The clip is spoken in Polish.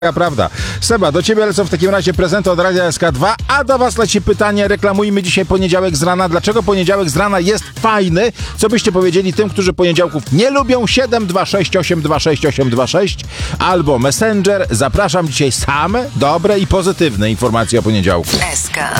Taka prawda. Seba, do ciebie lecą w takim razie prezenty od Radia SK2, a do was leci pytanie, reklamujmy dzisiaj poniedziałek z rana. Dlaczego poniedziałek z rana jest fajny? Co byście powiedzieli tym, którzy poniedziałków nie lubią? 726 826 826 albo Messenger. Zapraszam dzisiaj same dobre i pozytywne informacje o poniedziałku. SK.